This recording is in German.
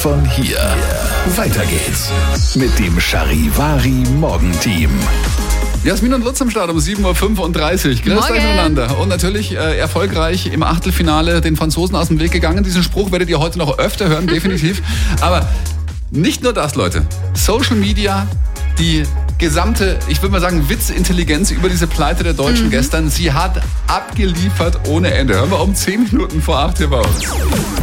von hier. Weiter geht's mit dem Charivari Morgenteam. Jasmin und Lutz am Start um 7.35 Uhr. Grüßt euch miteinander. Und natürlich erfolgreich im Achtelfinale den Franzosen aus dem Weg gegangen. Diesen Spruch werdet ihr heute noch öfter hören, definitiv. Aber nicht nur das, Leute. Social Media, die gesamte, ich würde mal sagen, Witzintelligenz über diese Pleite der Deutschen gestern. Sie hat abgeliefert ohne Ende. Hören wir um 10 Minuten vor 8 hier bei uns.